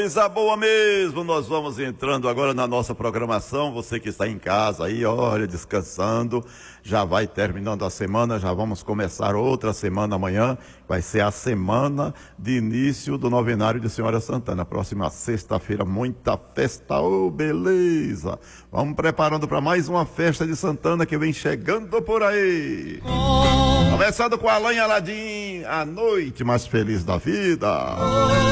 coisa boa mesmo. Nós vamos entrando agora na nossa programação. Você que está em casa aí, olha, descansando, já vai terminando a semana, já vamos começar outra semana amanhã. Vai ser a semana de início do novenário de Senhora Santana. Próxima sexta-feira, muita festa, ô, beleza. Vamos preparando para mais uma festa de Santana que vem chegando por aí. Começando com Alain Aladim, a noite mais feliz da vida.